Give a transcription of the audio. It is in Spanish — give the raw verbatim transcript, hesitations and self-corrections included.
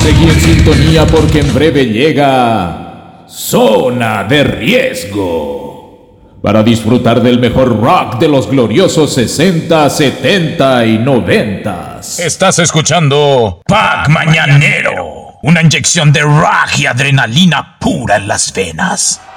Seguí en sintonía porque en breve llega Zona de Riesgo, para disfrutar del mejor rock de los gloriosos sesenta, setenta y noventa. Estás escuchando Pack Mañanero, una inyección de rock y adrenalina pura en las venas.